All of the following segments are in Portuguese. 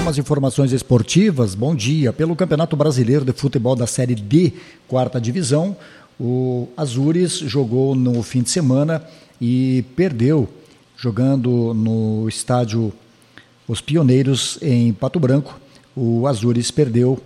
algumas informações esportivas. Bom dia. Pelo Campeonato Brasileiro de Futebol da Série D, 4ª Divisão, o Azures jogou no fim de semana e perdeu, jogando no estádio Os Pioneiros, em Pato Branco. O Azures perdeu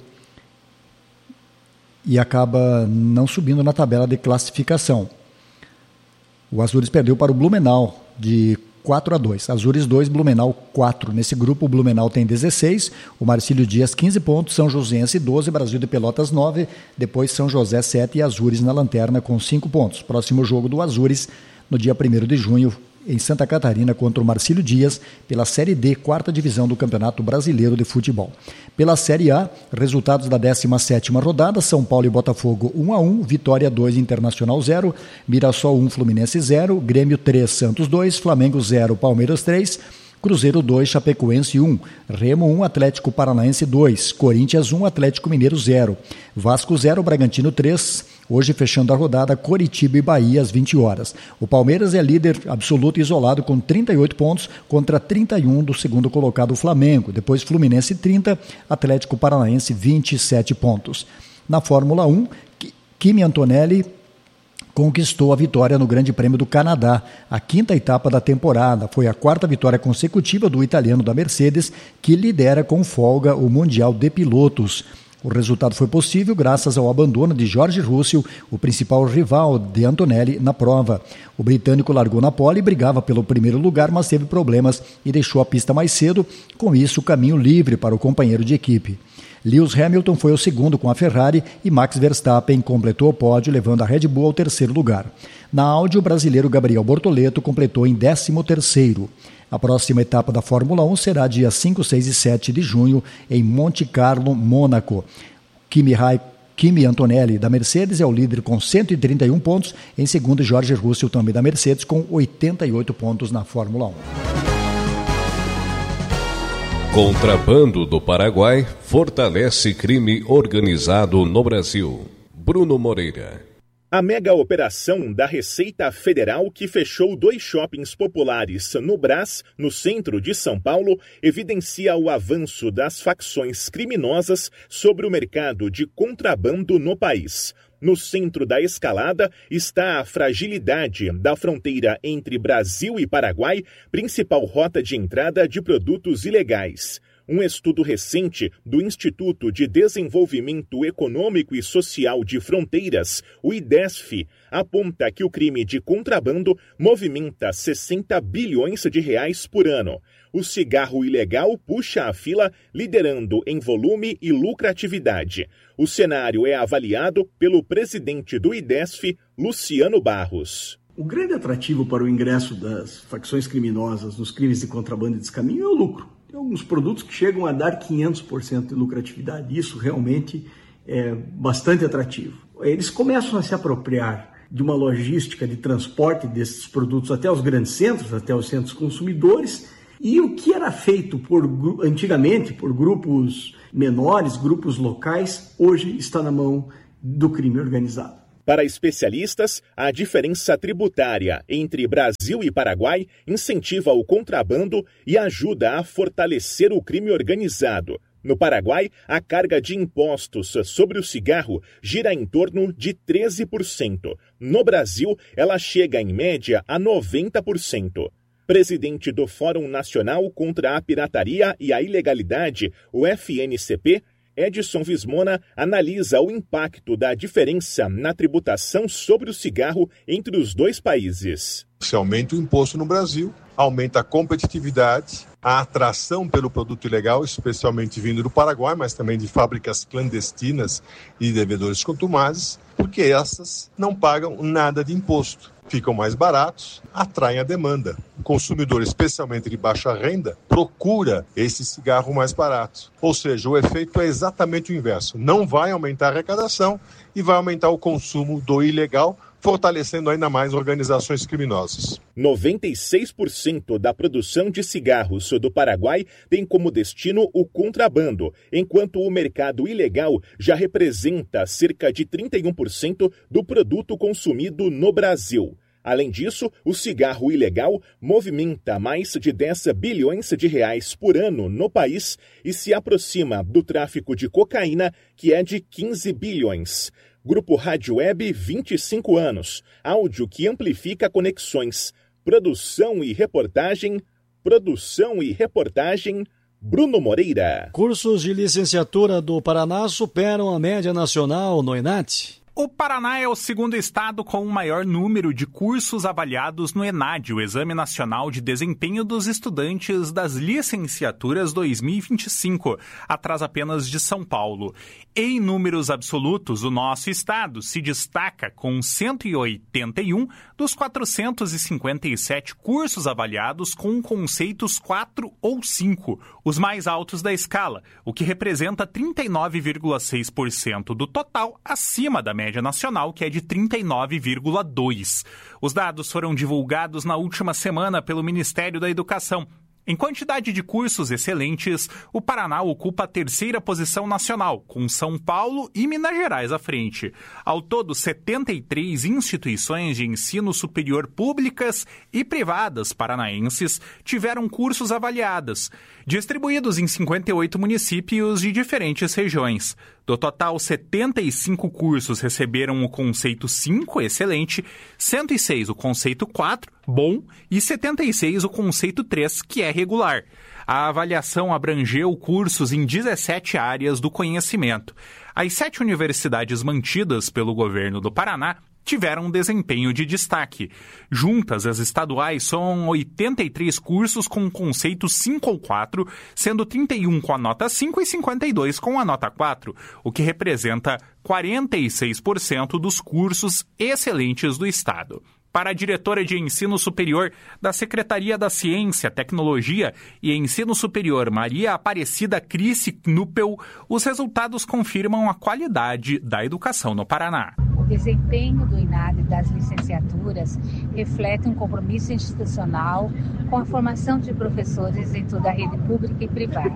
e acaba não subindo na tabela de classificação. O Azures perdeu para o Blumenau de 4-2. Azures 2, Blumenau 4. Nesse grupo, o Blumenau tem 16, o Marcílio Dias 15 pontos, São Joséense 12, Brasil de Pelotas 9, depois São José 7 e Azures na lanterna com 5 pontos. Próximo jogo do Azures no dia 1º de junho, em Santa Catarina, contra o Marcílio Dias, pela Série D, 4ª Divisão do Campeonato Brasileiro de Futebol. Pela Série A, resultados da 17ª rodada: São Paulo e Botafogo 1-1, Vitória 2, Internacional 0, Mirassol 1, Fluminense 0, Grêmio 3, Santos 2, Flamengo 0, Palmeiras 3, Cruzeiro 2, Chapecoense 1, Remo 1, Atlético Paranaense 2, Corinthians 1, Atlético Mineiro 0, Vasco 0, Bragantino 3, hoje fechando a rodada, Coritiba e Bahia às 20 horas. O Palmeiras é líder absoluto e isolado com 38 pontos contra 31 do segundo colocado Flamengo, depois Fluminense 30, Atlético Paranaense 27 pontos. Na Fórmula 1, Kimi Antonelli conquistou a vitória no Grande Prêmio do Canadá, a 5ª etapa da temporada. Foi a 4ª vitória consecutiva do italiano da Mercedes, que lidera com folga o Mundial de Pilotos. O resultado foi possível graças ao abandono de George Russell, o principal rival de Antonelli na prova. O britânico largou na pole e brigava pelo primeiro lugar, mas teve problemas e deixou a pista mais cedo, com isso caminho livre para o companheiro de equipe. Lewis Hamilton foi o segundo com a Ferrari e Max Verstappen completou o pódio, levando a Red Bull ao 3º lugar. Na Audi, o brasileiro Gabriel Bortoleto completou em 13º. A próxima etapa da Fórmula 1 será dia 5, 6 e 7 de junho em Monte Carlo, Mônaco. Kimi Antonelli, da Mercedes, é o líder com 131 pontos. Em segundo, George Russell, também da Mercedes, com 88 pontos na Fórmula 1. Contrabando do Paraguai fortalece crime organizado no Brasil. Bruno Moreira. A mega operação da Receita Federal, que fechou 2 shoppings populares no Brás, no centro de São Paulo, evidencia o avanço das facções criminosas sobre o mercado de contrabando no país. No centro da escalada está a fragilidade da fronteira entre Brasil e Paraguai, principal rota de entrada de produtos ilegais. Um estudo recente do Instituto de Desenvolvimento Econômico e Social de Fronteiras, o IDESF, aponta que o crime de contrabando movimenta 60 bilhões de reais por ano. O cigarro ilegal puxa a fila, liderando em volume e lucratividade. O cenário é avaliado pelo presidente do IDESF, Luciano Barros. O grande atrativo para o ingresso das facções criminosas nos crimes de contrabando e descaminho é o lucro. Tem alguns produtos que chegam a dar 500% de lucratividade. Isso realmente é bastante atrativo. Eles começam a se apropriar de uma logística de transporte desses produtos até os grandes centros, até os centros consumidores. E o que era feito antigamente por grupos menores, grupos locais, hoje está na mão do crime organizado. Para especialistas, a diferença tributária entre Brasil e Paraguai incentiva o contrabando e ajuda a fortalecer o crime organizado. No Paraguai, a carga de impostos sobre o cigarro gira em torno de 13%. No Brasil, ela chega em média a 90%. Presidente do Fórum Nacional contra a Pirataria e a Ilegalidade, o FNCP, Edson Vismona, analisa o impacto da diferença na tributação sobre o cigarro entre os dois países. Se aumenta o imposto no Brasil, aumenta a competitividade, a atração pelo produto ilegal, especialmente vindo do Paraguai, mas também de fábricas clandestinas e de devedores contumazes, porque essas não pagam nada de imposto. Ficam mais baratos, atraem a demanda. O consumidor, especialmente de baixa renda, procura esse cigarro mais barato. Ou seja, o efeito é exatamente o inverso. Não vai aumentar a arrecadação e vai aumentar o consumo do ilegal, fortalecendo ainda mais organizações criminosas. 96% da produção de cigarros do Paraguai tem como destino o contrabando, enquanto o mercado ilegal já representa cerca de 31% do produto consumido no Brasil. Além disso, o cigarro ilegal movimenta mais de 10 bilhões de reais por ano no país e se aproxima do tráfico de cocaína, que é de 15 bilhões. Grupo Rádio Web, 25 anos. Áudio que amplifica conexões. Produção e reportagem, Bruno Moreira. Cursos de licenciatura do Paraná superam a média nacional no ENAD. O Paraná é o segundo estado com o maior número de cursos avaliados no ENAD, o Exame Nacional de Desempenho dos Estudantes das Licenciaturas 2025, atrás apenas de São Paulo. Em números absolutos, o nosso estado se destaca com 181 dos 457 cursos avaliados com conceitos 4 ou 5, os mais altos da escala, o que representa 39,6% do total, acima da média nacional, que é de 39,2%. Os dados foram divulgados na última semana pelo Ministério da Educação. Em quantidade de cursos excelentes, o Paraná ocupa a terceira posição nacional, com São Paulo e Minas Gerais à frente. Ao todo, 73 instituições de ensino superior públicas e privadas paranaenses tiveram cursos avaliados, distribuídos em 58 municípios de diferentes regiões. Do total, 75 cursos receberam o conceito 5, excelente, 106 o conceito 4, bom, e 76 o conceito 3, que é regular. A avaliação abrangeu cursos em 17 áreas do conhecimento. As 7 universidades mantidas pelo governo do Paraná tiveram um desempenho de destaque. Juntas, as estaduais são 83 cursos com conceito 5 ou 4, sendo 31 com a nota 5 e 52 com a nota 4, o que representa 46% dos cursos excelentes do estado. Para a diretora de Ensino Superior da Secretaria da Ciência, Tecnologia e Ensino Superior, Maria Aparecida Cris Knuppel, os resultados confirmam a qualidade da educação no Paraná. O desempenho do ENAD das licenciaturas reflete um compromisso institucional com a formação de professores em toda a rede pública e privada.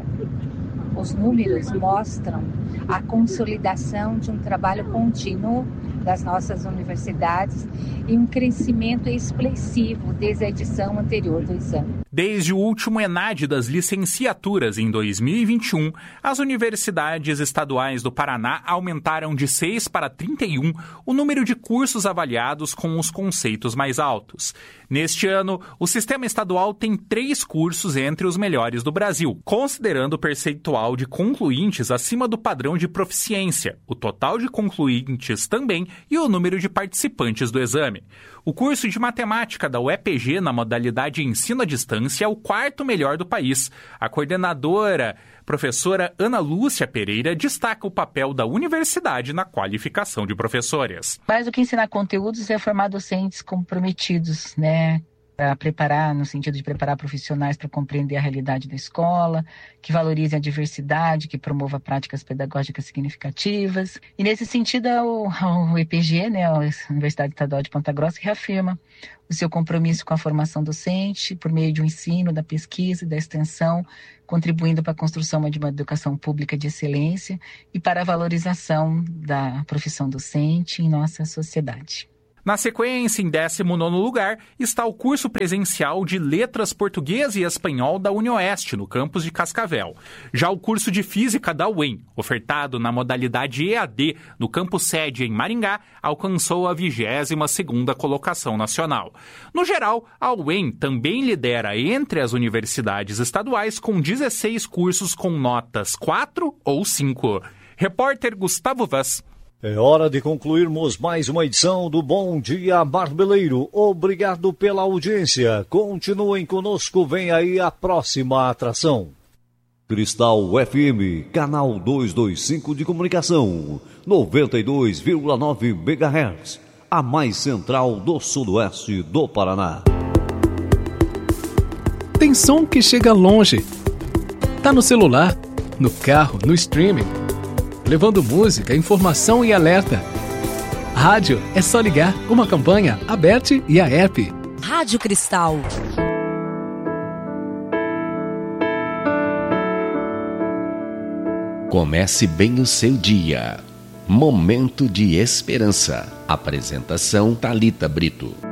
Os números mostram a consolidação de um trabalho contínuo das nossas universidades e um crescimento expressivo desde a edição anterior do exame. Desde o último ENAD das licenciaturas em 2021, as universidades estaduais do Paraná aumentaram de 6 para 31 o número de cursos avaliados com os conceitos mais altos. Neste ano, o sistema estadual tem 3 cursos entre os melhores do Brasil, considerando o percentual de concluintes acima do padrão de proficiência, o total de concluintes também e o número de participantes do exame. O curso de matemática da UEPG na modalidade ensino à distância é o 4º melhor do país. A coordenadora, professora Ana Lúcia Pereira, destaca o papel da universidade na qualificação de professores. Mais do que ensinar conteúdos, é formar docentes comprometidos, para preparar, no sentido de preparar profissionais para compreender a realidade da escola, que valorizem a diversidade, que promova práticas pedagógicas significativas. E nesse sentido, o EPG, a Universidade Estadual de Ponta Grossa, reafirma o seu compromisso com a formação docente, por meio de um ensino, da pesquisa e da extensão, contribuindo para a construção de uma educação pública de excelência e para a valorização da profissão docente em nossa sociedade. Na sequência, em 19º lugar, está o curso presencial de Letras Português e Espanhol da UniOeste, no campus de Cascavel. Já o curso de Física da UEM, ofertado na modalidade EAD no campus sede em Maringá, alcançou a 22ª colocação nacional. No geral, a UEM também lidera entre as universidades estaduais com 16 cursos com notas 4 ou 5. Repórter Gustavo Vaz. É hora de concluirmos mais uma edição do Bom Dia Barbeleiro. Obrigado pela audiência. Continuem conosco, vem aí a próxima atração. Cristal FM, canal 225 de comunicação, 92,9 MHz, a mais central do sudoeste do Paraná. Tem som que chega longe. Tá no celular, no carro, no streaming, levando música, informação e alerta. Rádio é só ligar, uma campanha aberta e a app. Rádio Cristal. Comece bem o seu dia. Momento de esperança. Apresentação Thalita Brito.